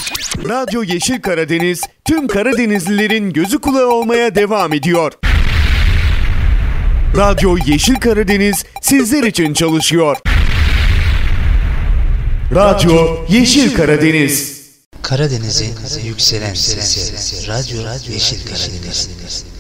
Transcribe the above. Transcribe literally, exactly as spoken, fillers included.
Radyo Yeşil Karadeniz tüm Karadenizlilerin gözü kulağı olmaya devam ediyor. Radyo Yeşil Karadeniz sizler için çalışıyor. Radyo Yeşil Karadeniz. Karadeniz'in yükselen sesi. Radyo Yeşil Karadeniz.